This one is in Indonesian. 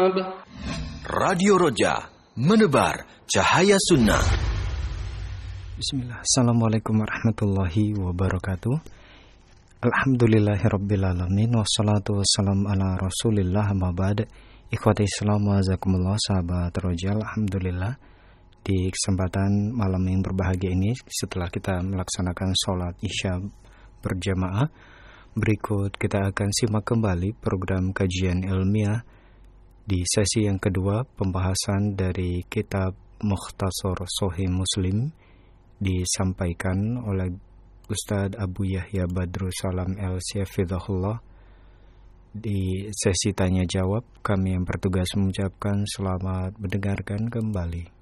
Radio Roja, menebar cahaya sunnah. Bismillah. Assalamualaikum warahmatullahi wabarakatuh. Alhamdulillahirrabbilalamin. Wassalatu wassalamu ala rasulillah amma ba'd. Ikhwati Islam wa azakumullah, sahabat Roja. Alhamdulillah, di kesempatan malam yang berbahagia ini, setelah kita melaksanakan sholat isya berjamaah, berikut kita akan simak kembali program kajian ilmiah di sesi yang kedua, pembahasan dari kitab Mukhtasar Sahih Muslim disampaikan oleh Ustadz Abu Yahya Badrus Salam El-Syafidahullah. Di sesi tanya jawab, kami yang bertugas mengucapkan selamat mendengarkan kembali.